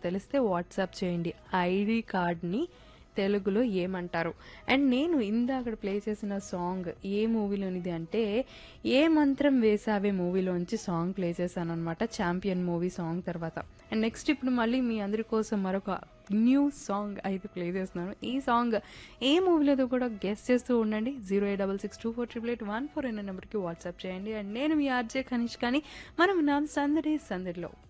తెలిస్తే వాట్సాప్ చేయండి. ఐడి కార్డ్ని తెలుగులో ఏమంటారు? అండ్ నేను ఇందాక ప్లే చేసిన సాంగ్ ఏ మూవీలోనిది అంటే ఏ మంత్రం వేసావే మూవీలోంచి సాంగ్ ప్లే చేశాను అనమాట, ఛాంపియన్ మూవీ సాంగ్ తర్వాత. అండ్ నెక్స్ట్ ఇప్పుడు మళ్ళీ మీ అందరి కోసం మరొక న్యూ సాంగ్ అయితే ప్లే చేస్తున్నాను. ఈ సాంగ్ ఏ మూవీలో కూడా గెస్ట్ చేస్తూ ఉండండి. 08662488814 అనే నెంబర్కి వాట్సాప్ చేయండి. అండ్ నేను మీ ఆర్జే కనిష్, కానీ మనం నా సందడి సందడిలో